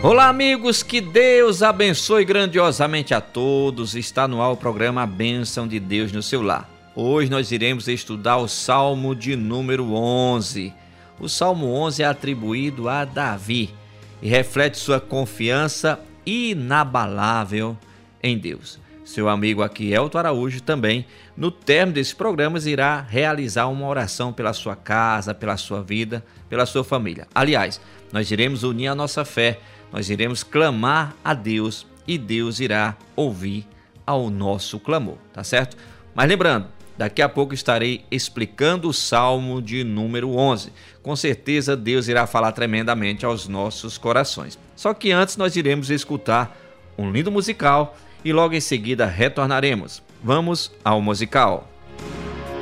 Olá, amigos, que Deus abençoe grandiosamente a todos. Está no ar o programa A Bênção de Deus no seu lar. Hoje nós iremos estudar o Salmo de número 11. O Salmo 11 é atribuído a Davi e reflete sua confiança inabalável em Deus. Seu amigo aqui, Elton Araújo, também, no término desse programa, irá realizar uma oração pela sua casa, pela sua vida, pela sua família. Aliás, nós iremos unir a nossa fé, nós iremos clamar a Deus e Deus irá ouvir ao nosso clamor, tá certo? Mas lembrando, daqui a pouco estarei explicando o Salmo de número 11. Com certeza Deus irá falar tremendamente aos nossos corações. Só que antes nós iremos escutar um lindo musical e logo em seguida retornaremos. Vamos ao musical.